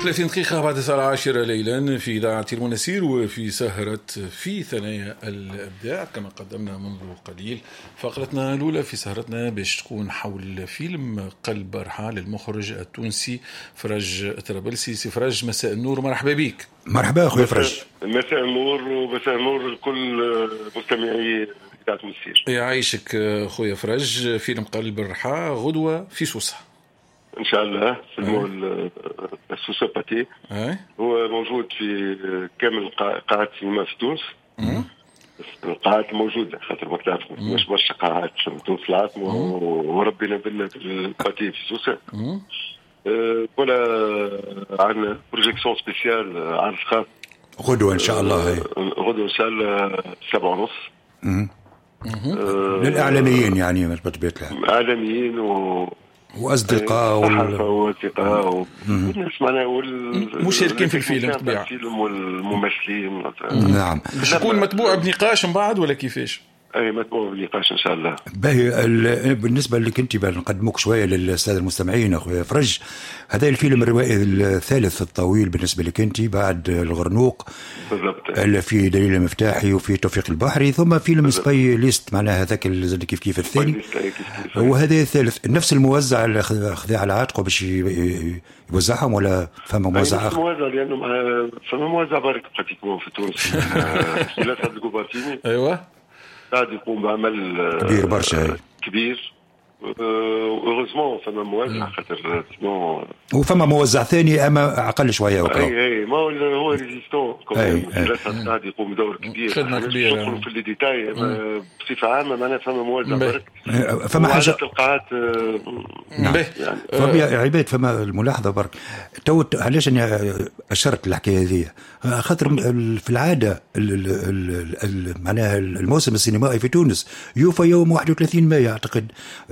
30 دقيقة بعد الساعة 10 ليلا في إذاعة المنسير وفي سهرة في ثنايا الإبداع كما قدمنا منذ قليل. فقرتنا الأولى في سهرتنا باش تكون حول فيلم قلب رحى للمخرج التونسي فرج طرابلسي. سي فرج، مساء النور، مرحبا بك. مرحبا أخوي فرج. مساء النور ومساء النور لكل مستمعي إذاعة المنسير. يعيشك أخويا فرج. فيلم قلب رحى غدوة في سوسة إن شاء الله في المول سوسة باتي. هو موجود في كامل قاعات السينما في تونس. القاعات موجودة خاطر ما تعرف مش برشا قاعات في تونس العاصمة وربنا بنا في الباتي في سوسة. ولا عندنا بروجيكسيون سبيسيال عرض خاص غدوة إن شاء الله. غدوة إن شاء الله 7:30 للإعلاميين يعني بطبيعة الحال إعلاميين وأصدقاء وأصدقاء والناس معنا مشاركين في الفيلم طبيعة الفيلم والممثلين. نعم. باش يكون متبوع بنقاش من بعد ولا كيفاش؟ أي متبوع بنقاش إن شاء الله. باهي. بالنسبة لك أنت نقدموك شوية للسادة المستمعين أخويا فرج، هذا الفيلم الروائي الثالث الطويل بالنسبة لك أنت بعد الغرنوق بالضبط، في دليل المفتاحي وفي توفيق البحري، ثم فيلم سباي ليست معناها هذاك كيف الثاني، وهذا الثالث. نفس الموزع اللي أخذ على عاتقه باش يوزعهم ولا فما موزع آخر؟ موزع لأنه فما موزع برك براتيكمون في تونس. ثلاثة الجوبارتيني أيوة قاعد يقوم بعمل كبير برشا كبير. وغزمون فما موزع خاطر وفما موزع ثاني أما أقل شوية وكذا. أي ما هو ريزيستون قاعد يقوم بدور كبير. خدمة كبيرة في الديتاي بصفة عامة معناها فما موزع برك. فما حاجة القاعات يعني فما عباد فما الملاحظة برك تو علاش أنا أشرت الحكاية هذه خاطر في العادة معناها الموسم السينمائي في تونس يوفى يوم 31 مايو أعتقد.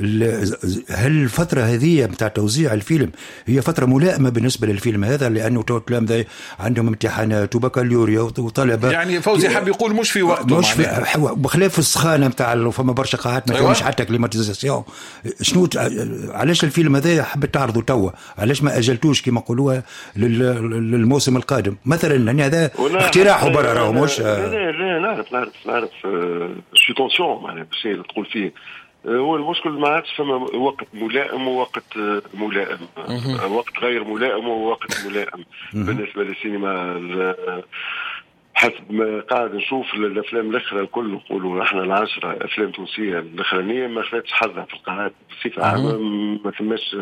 هل الفترة هذه متاع توزيع الفيلم هي فترة ملائمة بالنسبة للفيلم هذا؟ لأنه تو التلامذة عندهم امتحانات وبكالوريا وطلبة، يعني فوزي حاب يقول مش في وقته، مش بخلاف السخانة متاع فما برشا قاعات ما فيهمش حتى كليماتيزاسيون. شنو علاش الفيلم هذا حبيت تعرضه توا؟ علاش ما أجلتوش كما يقولوها للموسم القادم مثلا؟ يعني هذا اقتراح برا راهو مش لا نعرف شو تونسيون معناها باش تقول فيه. هو المشكل ما عادش فما وقت ملائم ووقت ملائم، وقت غير ملائم ووقت ملائم بالنسبة للسينما. حسب ما قاعد نشوف الافلام الاخرى الكل نقولوا احنا العشرة افلام تونسيه الاخرانيه ما خلاتش حظها في القاعات بصفه عامه. ما ثماش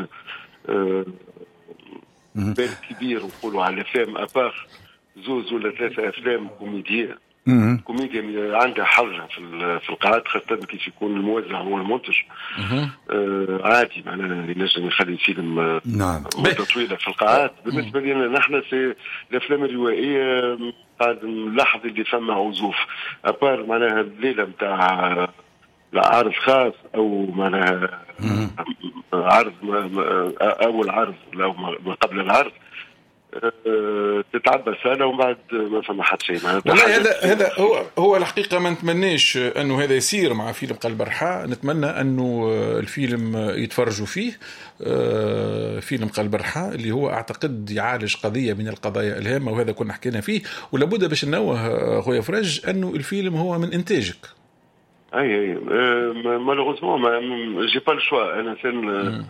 بال كبير نقولوا على الافلام ابار زوز ولا ثلاثه افلام كوميديه عندها حظها في القاعات، خاصة كيف يكون الموزع هو المنتج. عادي معناها ينجم يخلي فيلم مدة طويلة في القاعات. بالنسبة لنا نحن الأفلام الروائية قاعد نلاحظ اللي فما عزوف أبار معناها الليلة متاع عرض خاص أو معناها عرض أول عرض أو ما قبل العرض تتعبى سنة وبعد ما فما حد شيء. والله هذا هو الحقيقة ما نتمناش أنه هذا يصير مع فيلم قلب رحى. نتمنى أنه الفيلم يتفرجوا فيه. فيلم قلب رحى اللي هو أعتقد يعالج قضية من القضايا الهامة، وهذا كنا حكينا فيه. ولابد باش ننوه أخويا فرج أنه الفيلم هو من إنتاجك. أي مالوغوزمون ما جي با الشوا. أنا إنسان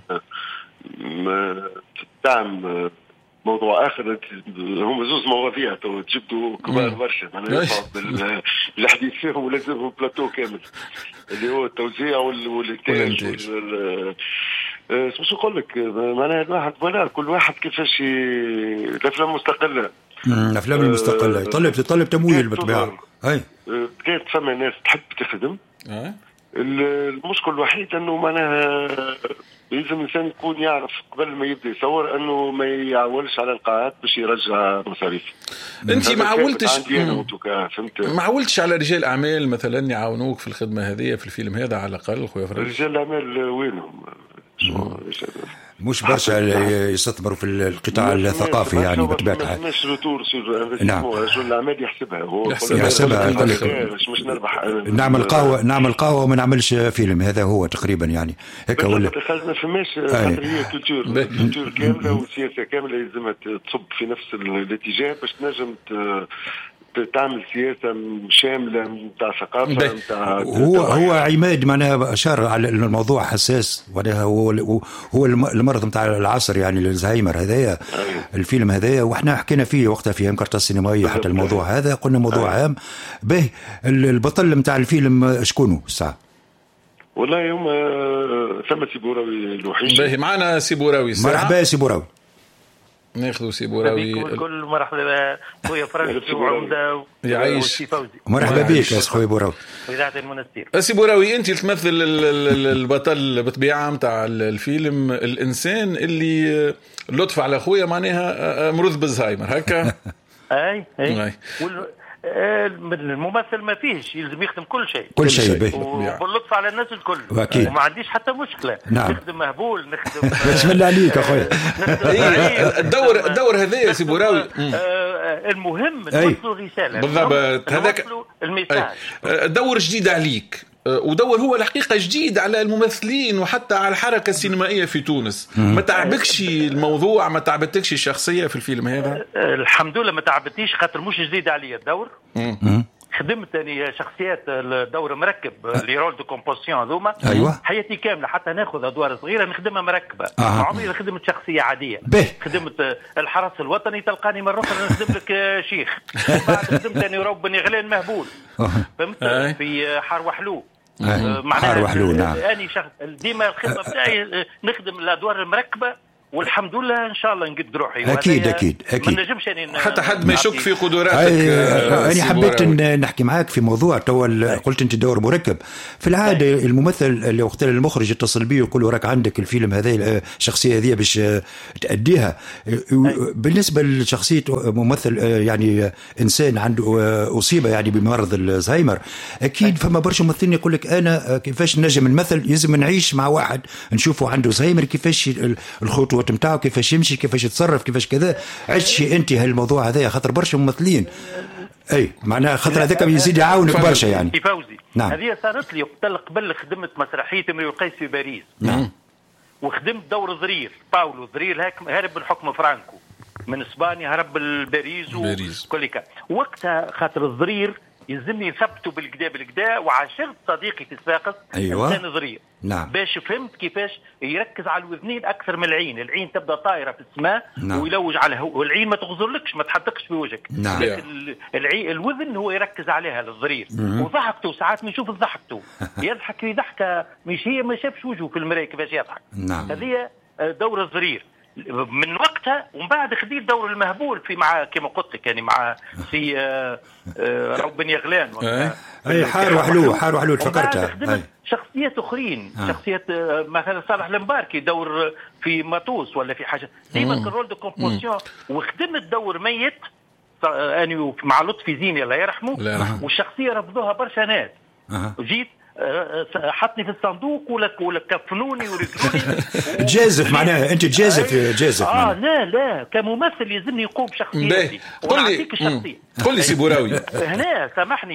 تعم موضوع آخر. هم زوز مواضيع تجبدوا كبار برشا معناها بالحديث فيهم ولازمهم بلاتو كامل اللي هو التوزيع والإنتاج مش نقول لك معناها الواحد ولا كل واحد كيفاش الأفلام مستقلة. الأفلام المستقلة تطلب تمويل بالطبيعة. كانت فما ناس تحب تخدم. المشكل الوحيد أنه معناها لازم الإنسان يكون يعرف قبل ما يبدأ يصور أنه ما يعولش على القاعات باش يرجع مصاريف. أنت ما عولتش على رجال أعمال مثلا يعاونوك في الخدمة هذه في الفيلم هذا على الأقل خويا فرج؟ رجال الأعمال وينهم؟ مش برشا يستثمروا في القطاع الثقافي يعني بطبيعة الحال. مش روتور نعم. رجل الأعمال يحسبها هو يحسبها مش نربح. نعمل قهوة وما نعملش فيلم، هذا هو تقريبا يعني هيك ولا ما فماش خاطر هي كولتور كاملة وسياسة كاملة لازمها تصب في نفس الاتجاه باش تنجم تعمل سياسة شاملة نتاع ثقافة نتاع. هو عماد معناها أشار على الموضوع حساس، هو المرض نتاع العصر يعني الزهايمر هذايا. الفيلم هذايا وإحنا حكينا فيه وقتها في أمكرة السينمائية حتى الموضوع هذا قلنا موضوع هام. به البطل نتاع الفيلم شكونه الساعة؟ والله يوم ثم سيبوراوي لوحيد. به معنا سيبوراوي. مرحبا سيبوراوي. ناخذوا سيبوراوي. كل مرحبا خويا فرنسي وعمده يعيش. مرحبا بك يا خويا بوراوي. وإذاعة المنستير. سيبوراوي أنت تمثل البطل بطبيعة متاع الفيلم، الإنسان اللي لطف على خويا معناها مرض بالزهايمر هكا. أي. الممثل ما فيهش يلزم يخدم كل شيء به وباللطف على الناس الكل وما عنديش حتى مشكلة. نعم. نخدم مهبول نخدم بسم الله عليك أخويا. الدور هذا يا سيبوراوي المهم نوصلوا رسالة بالضبط. هذاك الميساج دور جديد عليك، ودور هو الحقيقة جديد على الممثلين وحتى على الحركة السينمائية في تونس. ما تعبكش الموضوع؟ ما تعبتكش الشخصية في الفيلم هذا؟ الحمد لله ما تعبتيش، خاطر مش جديد علي الدور. خدمت أنا شخصيات الدور مركب لي رول دو كومبوزيون هذوما. أيوة. حياتي كاملة حتى ناخذ أدوار صغيرة نخدمها مركبة. ما عمري خدمت شخصية عادية. خدمت الحرس الوطني تلقاني مرة أخرى نخدم لك شيخ. بعد خدمت أنا رب بني غلان مهبول. فهمت في حار وحلو. معناها نعم. أنا ديما الخدمة بتاعي نخدم الأدوار المركبة والحمد لله ان شاء الله نقد روحي. اكيد ما نجمش حتى حد ما يشك في قدراتك. انا حبيت نحكي معاك في موضوع قلت انت دور مركب. في العاده الممثل اللي وقت المخرج يتصل بيه ويقول له راك عندك الفيلم هذا الشخصيه هذه باش تأديها. بالنسبه لشخصيه ممثل يعني انسان عنده اصيبه يعني بمرض الزهايمر، اكيد فما برشا ممثلين يقول لك انا كيفاش نجم المثل لازم نعيش مع واحد نشوفه عنده زهايمر كيفاش الخطوة متاعه كيفاش يمشي كيفاش يتصرف كيفاش كذا. عشتي انت هالموضوع هذا خاطر برشا ممثلين معناها خاطر هذاك يزيد يعاونك برشا يعني. في فوزي نعم. هذه صارت لي قبل خدمت مسرحيه امرئ القيس في باريس. نعم. وخدمت دور ضرير باولو ضرير هرب من حكم فرانكو من اسبانيا، هرب الباريس وكل كان وقتها خاطر الضرير يلزمني نثبته بالكدا وعاشرت صديقي في الساقس. أيوة. إنسان ضرير. نعم. باش فهمت كيفاش يركز على الوذنين اكثر من العين تبدا طايره في السماء. نعم. ويلوج على والعين ما تغزرلكش ما تحطكش في وجهك. نعم. لكن الوذن هو يركز عليها للضرير. وضحكته ساعات ما نشوف ضحكته يضحك ضحكه مش هي ما شافش وجهه في المرايه كيفاش يضحك. نعم. هذه دور الضرير من وقتها. ومن بعد خديت دور المهبول في مع كما قلت لك يعني مع في رب بن يغلان. حار وحلو تفكرتها. شخصيات اخرين شخصيات مثلا صالح المباركي دور في ماتوس ولا في حاجه ديما كرول دو كومبوزيون. وخدمت دور ميت اني مع لطفي زيني الله يرحمه. والشخصيه رفضوها برشا ناس. جيت حطني في الصندوق ولا كفنوني ورجلوني جازف معناها انت جازف لا كممثل يلزمني يقوم بشخصيتي. قل لي سيبوراوي هنا سامحني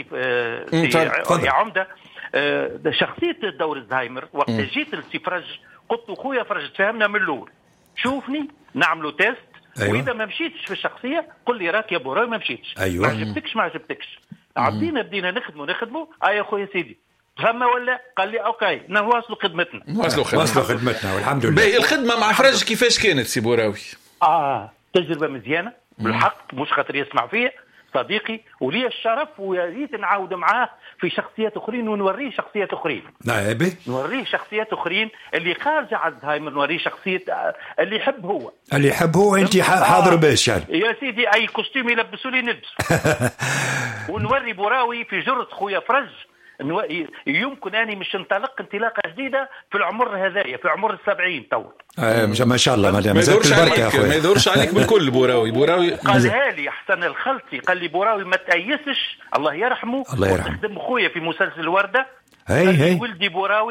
يا عمده شخصيه الدور الزهايمر وقت جيت للسفرج قلت له خويا فرج تفهمنا من الاول شوفني نعملوا تيست. أيوة. واذا ما مشيتش في الشخصيه قل لي راك يا بوراوي ما مشيتش. أيوة. ما عجبتكش بدينا نخدموا يا خويا سيدي فما ولا قال لي اوكي نواصلوا خدمتنا والحمد لله. الخدمه مع فرج كيفاش كانت سيبوراوي؟ تجربه مزيانه بالحق مش خاطر يسمع فيه صديقي ولي الشرف ويا ريت نعاود معاه في شخصيات اخرين ونوريه شخصيات اخرين. نوريه شخصيات اخرين اللي خارجه على الزهايمر نوريه شخصيه اللي يحب هو انت حاضر باش يعني يا سيدي اي كوستيم يلبسوا لي نلبس. ونوري بوراوي في جرة خويا فرج يمكن أني مش انطلاقة جديدة في العمر هذايا في عمر 70 تو. ما شاء الله ما يدورش عليك بالكل. بوراوي قالها لي حسن الخلطي قال لي بوراوي ما تأيسش الله يرحمه. تخدم خويا في مسلسل الوردة. هي ولدي بوراوي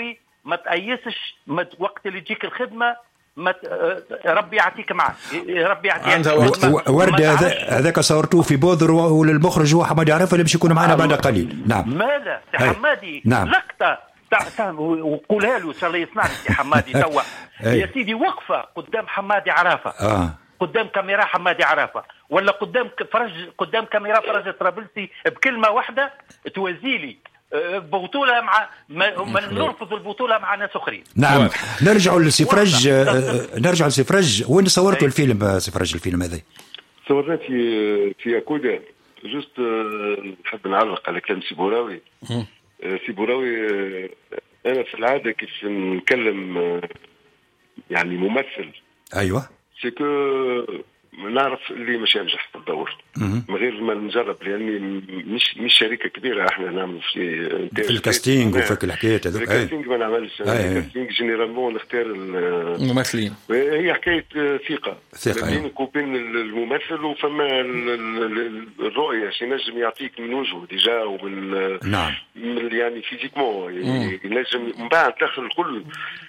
ما تأيسش وقت اللي تجيك الخدمه ربي يعطيك معك، ربي يعطيك. ورد هذاك صورتوه في بودر وللمخرج هو حمادي عرفة اللي باش يكون معنا بعد قليل. نعم ماذا سي حمادي؟ نعم. لقطه وقولها له ان شاء الله يسمعني سي حمادي توا يا سيدي، وقفه قدام حمادي عرفة قدام كاميرا حمادي عرفة ولا قدام كاميرا فرج طرابلسي بكلمه واحده توازيلي بطولة مع نرفض البطولة مع ناس أخرين. نعم. نرجع لسفرج وين صورتوا الفيلم سفرج الفيلم هذا؟ صورناه في أكودا. جست نحب نعلق على كلام سيبوراوي. سيبوراوي أنا في العادة كيف نكلم يعني ممثل أيوة سيكو نعرف اللي مش ينجح في الدور من غير ما نجرب، لاني مش شركه كبيره احنا نعمل في الكاستينج وفي الحكايات هذوك. الكاستينج ما نعملش الكاستينج جينيرالمون نختار الممثلين. هي حكايه ثقه بينك وبين الممثل، وفما الرؤيه شي نجم يعطيك من وجهه ديجا ومن نعم يعني فيزيكمون ينجم من بعد داخل الكل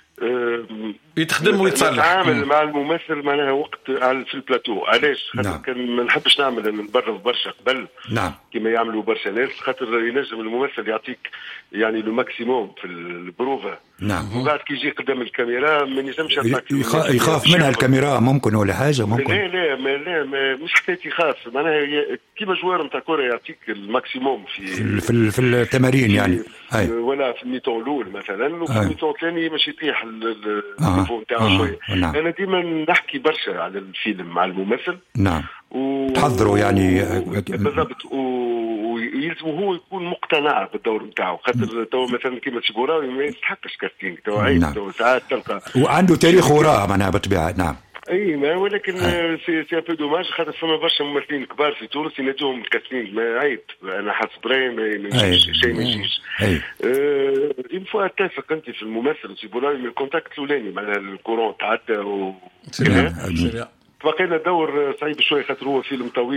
يتخدم ويتصلح. نتعامل مع الممثل معناها وقت في البلاتو. علاش؟ خاطر كان ما نحبش نعمل نبرر برشا قبل كما يعملوا برشا ناس، خاطر ينجم الممثل يعطيك يعني لو ماكسيموم في البروفا. نعم. وبعد كي يجي قدام الكاميرا ما ينجمش يخاف منها الكاميرا ممكن ولا حاجه ممكن. لا مش حكايه يخاف، معناها كيما جوار نتاع كوره يعطيك الماكسيموم في التمارين يعني ولا في الميتون الاول مثلا، وفي الميتون الثاني باش يطيح النيفو نتاعو شويه. انا ديما نحكي برشا على الفيلم مع الممثل. نعم. تحضروا يعني بالضبط، ويلزم هو يكون مقتنع بالدور نتاعو، خاطر تو مثلا كيما سيبوراوي ما يستحقش كاستينغ تو عيب. تو ساعات تلقى وعنده تاريخ وراه معناها بالطبيعه. نعم. اي ما ولكن سي بو دوماج، خاطر فما برشا ممثلين كبار في تونس ينادوهم الكاستينغ ما عيب. انا حسب رايي ما يمشيش شيء، ما يمشيش. اون فوا اتفق انت في الممثل سيبوراوي من الكونتاكت الاولاني مع الكورون تعدى بقينا دور صعيب شويه، خاطر هو فيلم طويل